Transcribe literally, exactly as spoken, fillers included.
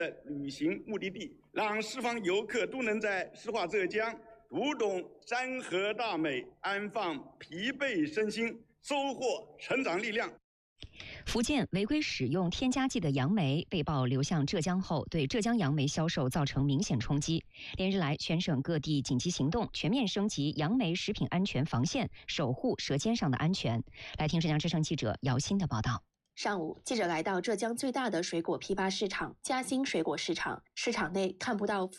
的旅行目的地，让四方游客都能在诗画浙江读懂山河大美，安放疲惫身心，收获成长力量。 福建违规使用添加剂的杨梅被曝流向浙江后，对浙江杨梅销售造成明显冲击。连日来，全省各地紧急行动，全面升级杨梅食品安全防线，守护舌尖上的安全。来听浙江之声记者姚鑫的报道。 上午，记者来到浙江最大的水果批发市场嘉兴水果市场，市场内看不到服